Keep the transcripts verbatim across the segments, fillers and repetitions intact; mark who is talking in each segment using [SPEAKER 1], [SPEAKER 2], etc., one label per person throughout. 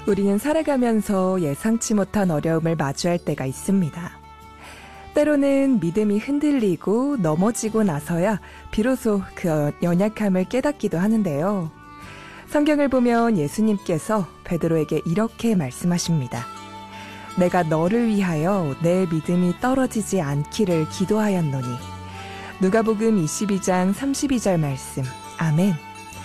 [SPEAKER 1] 우리는 살아가면서 예상치 못한 어려움을 마주할 때가 있습니다. 때로는 믿음이 흔들리고 넘어지고 나서야 비로소 그 연약함을 깨닫기도 하는데요. 성경을 보면 예수님께서 베드로에게 이렇게 말씀하십니다. 내가 너를 위하여 내 믿음이 떨어지지 않기를 기도하였노니. 누가복음 이십이 장 삼십이 절 말씀. 아멘.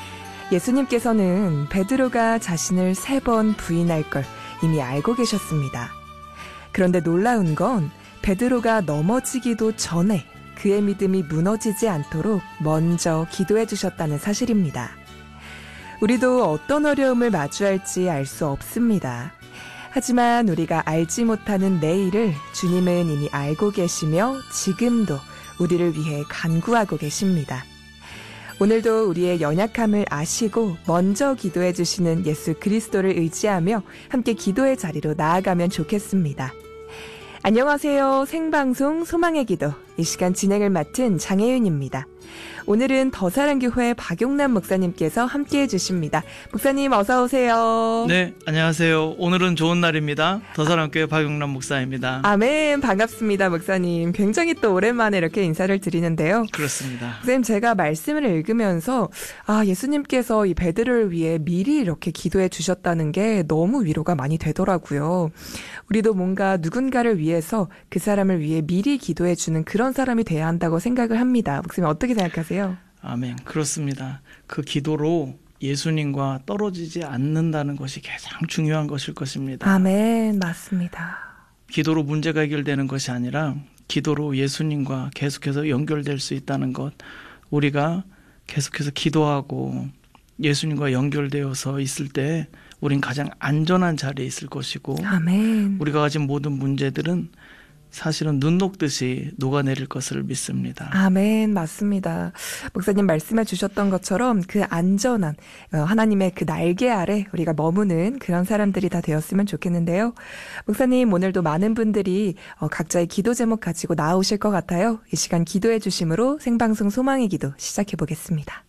[SPEAKER 1] 예수님께서는 베드로가 자신을 세 번 부인할 걸 이미 알고 계셨습니다. 그런데 놀라운 건 베드로가 넘어지기도 전에 그의 믿음이 무너지지 않도록 먼저 기도해 주셨다는 사실입니다. 우리도 어떤 어려움을 마주할지 알 수 없습니다. 하지만 우리가 알지 못하는 내일을 주님은 이미 알고 계시며 지금도 우리를 위해 간구하고 계십니다. 오늘도 우리의 연약함을 아시고 먼저 기도해 주시는 예수 그리스도를 의지하며 함께 기도의 자리로 나아가면 좋겠습니다. 안녕하세요. 생방송 소망의 기도. 이 시간 진행을 맡은 장혜윤입니다. 오늘은 더사랑교회 박용남 목사님께서 함께해 주십니다. 목사님 어서 오세요.
[SPEAKER 2] 네, 안녕하세요. 오늘은 좋은 날입니다. 더사랑교회 박용남 목사입니다.
[SPEAKER 1] 아멘, 반갑습니다. 목사님. 굉장히 또 오랜만에 이렇게 인사를 드리는데요.
[SPEAKER 2] 그렇습니다.
[SPEAKER 1] 목사님, 제가 말씀을 읽으면서 아, 예수님께서 이 베드로를 위해 미리 이렇게 기도해 주셨다는 게 너무 위로가 많이 되더라고요. 우리도 뭔가 누군가를 위해서 그 사람을 위해 미리 기도해 주는 그런 사람이 돼야 한다고 생각을 합니다. 목사님 어떻게 생각하세요?
[SPEAKER 2] 아멘. 그렇습니다. 그 기도로 예수님과 떨어지지 않는다는 것이 가장 중요한 것일 것입니다.
[SPEAKER 1] 아멘. 맞습니다.
[SPEAKER 2] 기도로 문제가 해결되는 것이 아니라 기도로 예수님과 계속해서 연결될 수 있다는 것, 우리가 계속해서 기도하고 예수님과 연결되어서 있을 때 우린 가장 안전한 자리에 있을 것이고,
[SPEAKER 1] 아멘.
[SPEAKER 2] 우리가 가진 모든 문제들은 사실은 눈 녹듯이 녹아내릴 것을 믿습니다.
[SPEAKER 1] 아멘. 맞습니다. 목사님 말씀해 주셨던 것처럼 그 안전한 하나님의 그 날개 아래 우리가 머무는 그런 사람들이 다 되었으면 좋겠는데요. 목사님, 오늘도 많은 분들이 각자의 기도 제목 가지고 나오실 것 같아요. 이 시간 기도해 주심으로 생방송 소망의 기도 시작해 보겠습니다.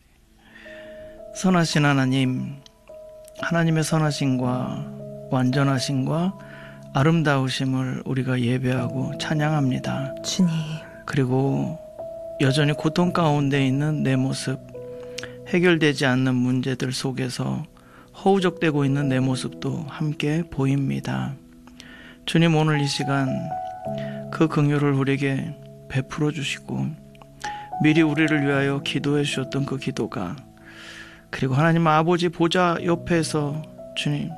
[SPEAKER 2] 선하신 하나님, 하나님의 선하심과 완전하심과 아름다우심을 우리가 예배하고 찬양합니다.
[SPEAKER 1] 주님.
[SPEAKER 2] 그리고 여전히 고통 가운데 있는 내 모습, 해결되지 않는 문제들 속에서 허우적대고 있는 내 모습도 함께 보입니다. 주님, 오늘 이 시간 그 긍휼을 우리에게 베풀어 주시고 미리 우리를 위하여 기도해 주셨던 그 기도가, 그리고 하나님 아버지 보좌 옆에서 주님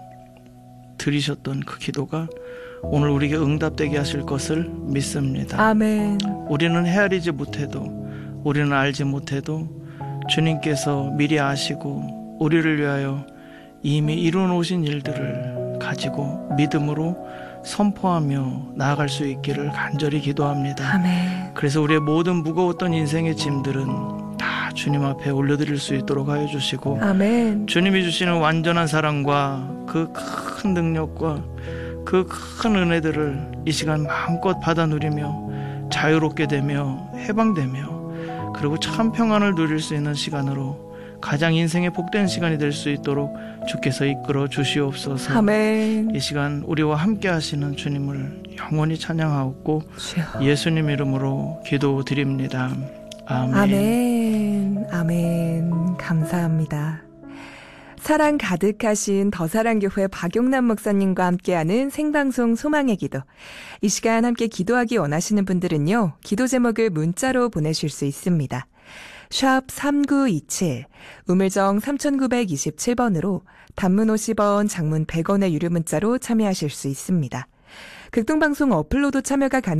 [SPEAKER 2] 드리셨던 그 기도가 오늘 우리에게 응답되게 하실 것을 믿습니다.
[SPEAKER 1] 아멘.
[SPEAKER 2] 우리는 헤아리지 못해도, 우리는 알지 못해도 주님께서 미리 아시고 우리를 위하여 이미 이루어놓으신 일들을 가지고 믿음으로 선포하며 나아갈 수 있기를 간절히 기도합니다.
[SPEAKER 1] 아멘.
[SPEAKER 2] 그래서 우리의 모든 무거웠던 인생의 짐들은 다 주님 앞에 올려드릴 수 있도록 하여 주시고,
[SPEAKER 1] 아멘.
[SPEAKER 2] 주님이 주시는 완전한 사랑과 그 큰 능력과 그 큰 은혜들을 이 시간 마음껏 받아 누리며 자유롭게 되며 해방되며, 그리고 참 평안을 누릴 수 있는 시간으로 가장 인생의 복된 시간이 될 수 있도록 주께서 이끌어 주시옵소서.
[SPEAKER 1] 아멘.
[SPEAKER 2] 이 시간 우리와 함께 하시는 주님을 영원히 찬양하옵고 예수님 이름으로 기도드립니다. 아멘.
[SPEAKER 1] 아멘. 아멘. 감사합니다. 사랑 가득하신 더사랑교회 박용남 목사님과 함께하는 생방송 소망의 기도. 이 시간 함께 기도하기 원하시는 분들은요, 기도 제목을 문자로 보내실 수 있습니다. 샵 삼구이칠, 우물정 삼구이칠 번으로 단문 오십 원, 장문 백 원의 유료 문자로 참여하실 수 있습니다. 극동방송 어플로도 참여가 가능합니다.